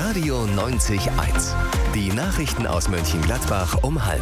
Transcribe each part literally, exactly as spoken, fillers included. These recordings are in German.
Radio neunzig eins. Die Nachrichten aus Mönchengladbach um halb.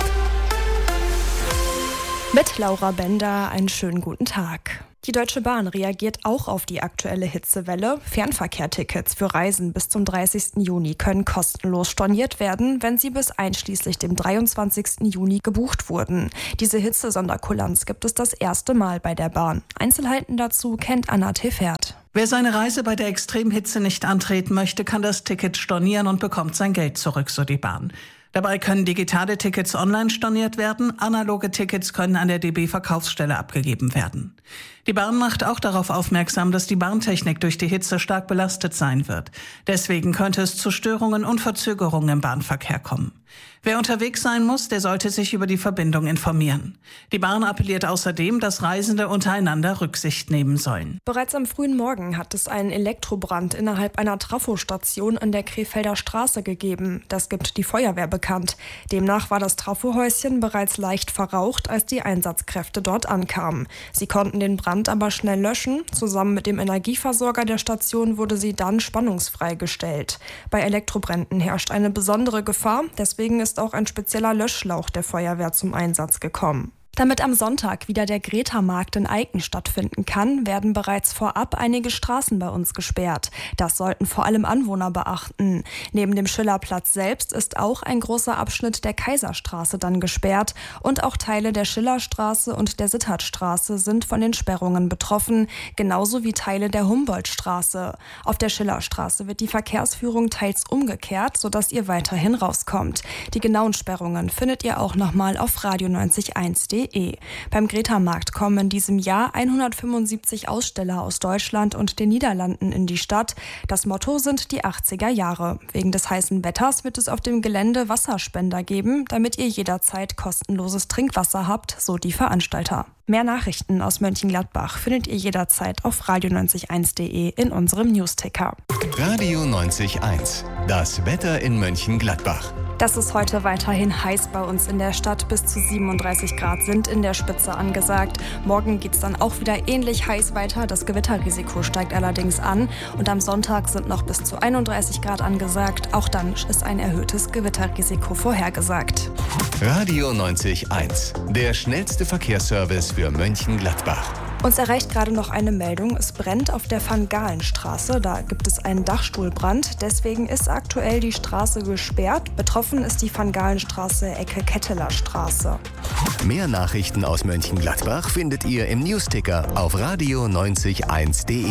Mit Laura Bender einen schönen guten Tag. Die Deutsche Bahn reagiert auch auf die aktuelle Hitzewelle. Fernverkehrtickets für Reisen bis zum dreißigsten Juni können kostenlos storniert werden, wenn sie bis einschließlich dem dreiundzwanzigsten Juni gebucht wurden. Diese Hitzesonderkulanz gibt es das erste Mal bei der Bahn. Einzelheiten dazu kennt Anna Tefert. Wer seine Reise bei der Extremhitze nicht antreten möchte, kann das Ticket stornieren und bekommt sein Geld zurück, so die Bahn. Dabei können digitale Tickets online storniert werden, analoge Tickets können an der D B-Verkaufsstelle abgegeben werden. Die Bahn macht auch darauf aufmerksam, dass die Bahntechnik durch die Hitze stark belastet sein wird. Deswegen könnte es zu Störungen und Verzögerungen im Bahnverkehr kommen. Wer unterwegs sein muss, der sollte sich über die Verbindung informieren. Die Bahn appelliert außerdem, dass Reisende untereinander Rücksicht nehmen sollen. Bereits am frühen Morgen hat es einen Elektrobrand innerhalb einer Trafostation an der Krefelder Straße gegeben. Das gibt die Feuerwehr bekannt. Demnach war das Trafohäuschen bereits leicht verraucht, als die Einsatzkräfte dort ankamen. Sie konnten den Brand aber schnell löschen. Zusammen mit dem Energieversorger der Station wurde sie dann spannungsfrei gestellt. Bei Elektrobränden herrscht eine besondere Gefahr, deswegen ist auch ein spezieller Löschschlauch der Feuerwehr zum Einsatz gekommen. Damit am Sonntag wieder der Greta-Markt in Eiken stattfinden kann, werden bereits vorab einige Straßen bei uns gesperrt. Das sollten vor allem Anwohner beachten. Neben dem Schillerplatz selbst ist auch ein großer Abschnitt der Kaiserstraße dann gesperrt und auch Teile der Schillerstraße und der Sittertstraße sind von den Sperrungen betroffen, genauso wie Teile der Humboldtstraße. Auf der Schillerstraße wird die Verkehrsführung teils umgekehrt, sodass ihr weiterhin rauskommt. Die genauen Sperrungen findet ihr auch nochmal auf radio neunzig eins punkt de. Beim Greta-Markt kommen in diesem Jahr hundertfünfundsiebzig Aussteller aus Deutschland und den Niederlanden in die Stadt. Das Motto sind die achtziger Jahre. Wegen des heißen Wetters wird es auf dem Gelände Wasserspender geben, damit ihr jederzeit kostenloses Trinkwasser habt, so die Veranstalter. Mehr Nachrichten aus Mönchengladbach findet ihr jederzeit auf radio neunzig eins punkt de in unserem Newsticker. Radio neunzig eins. Das Wetter in Mönchengladbach. Das ist heute weiterhin heiß bei uns in der Stadt. Bis zu siebenunddreißig Grad sind in der Spitze angesagt. Morgen geht es dann auch wieder ähnlich heiß weiter. Das Gewitterrisiko steigt allerdings an. Und am Sonntag sind noch bis zu einunddreißig Grad angesagt. Auch dann ist ein erhöhtes Gewitterrisiko vorhergesagt. Radio neunzig eins. Der schnellste Verkehrsservice für Mönchengladbach. Uns erreicht gerade noch eine Meldung. Es brennt auf der Van-Galen-Straße. Da gibt es einen Dachstuhlbrand. Deswegen ist aktuell die Straße gesperrt. Betroffen ist die Van-Galen-Straße, Ecke Ketteler Straße. Mehr Nachrichten aus Mönchengladbach findet ihr im Newsticker auf radio neunzig eins punkt de.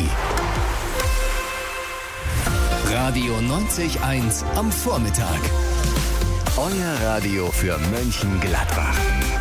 Radio neunzig eins am Vormittag. Euer Radio für Mönchengladbach.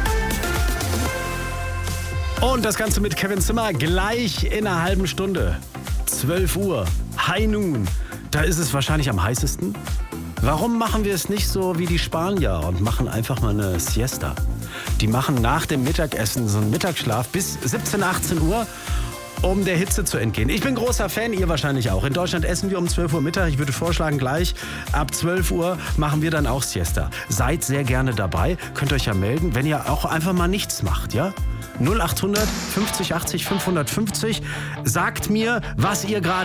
Und das Ganze mit Kevin Zimmer gleich in einer halben Stunde. zwölf Uhr, High Noon. Da ist es wahrscheinlich am heißesten. Warum machen wir es nicht so wie die Spanier und machen einfach mal eine Siesta? Die machen nach dem Mittagessen so einen Mittagsschlaf bis siebzehn, achtzehn Uhr, um der Hitze zu entgehen. Ich bin großer Fan, ihr wahrscheinlich auch. In Deutschland essen wir um zwölf Uhr Mittag. Ich würde vorschlagen, gleich ab zwölf Uhr machen wir dann auch Siesta. Seid sehr gerne dabei. Könnt euch ja melden, wenn ihr auch einfach mal nichts macht, ja? null acht hundert fünfzig achtzig fünfhundertfünfzig. Sagt mir, was ihr gerade